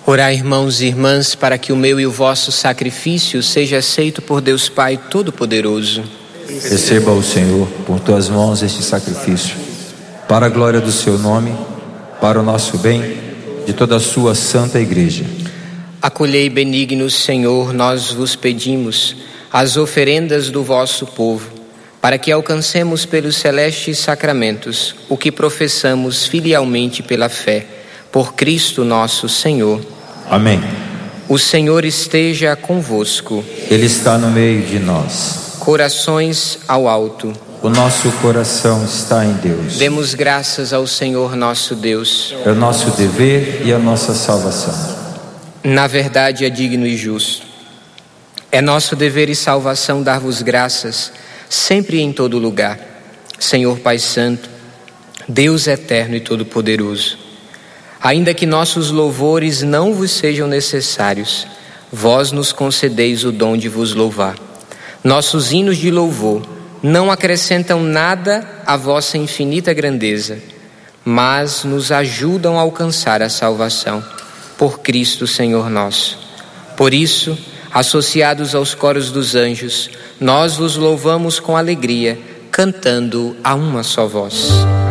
Orai, irmãos e irmãs, para que o meu e o vosso sacrifício seja aceito por Deus Pai Todo-Poderoso. Receba o Senhor por tuas mãos este sacrifício, para a glória do seu nome, para o nosso bem, de toda a sua santa igreja. Acolhei, benignos Senhor, nós vos pedimos, as oferendas do vosso povo, para que alcancemos pelos celestes sacramentos o que professamos filialmente pela fé, por Cristo nosso Senhor. Amém. O Senhor esteja convosco. Ele está no meio de nós. Corações ao alto. O nosso coração está em Deus. Demos graças ao Senhor nosso Deus. É o nosso dever e a nossa salvação. Na verdade é digno e justo. É nosso dever e salvação dar-vos graças, sempre e em todo lugar. Senhor Pai Santo, Deus eterno e todo-poderoso. Ainda que nossos louvores não vos sejam necessários, vós nos concedeis o dom de vos louvar. Nossos hinos de louvor não acrescentam nada à vossa infinita grandeza, mas nos ajudam a alcançar a salvação, por Cristo Senhor nosso. Por isso, associados aos coros dos anjos, nós vos louvamos com alegria, cantando a uma só voz.